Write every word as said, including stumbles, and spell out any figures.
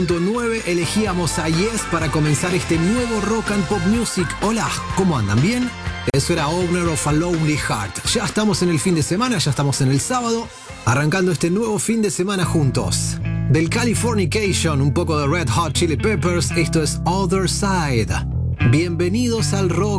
nueve elegíamos a Yes para comenzar este nuevo Rock and Pop Music. Hola, ¿cómo andan? ¿Bien? Eso era Owner of a Lonely Heart. Ya estamos en el fin de semana, ya estamos en el sábado, arrancando este nuevo fin de semana juntos. Del Californication, un poco de Red Hot Chili Peppers, esto es Other Side. Bienvenidos al Rock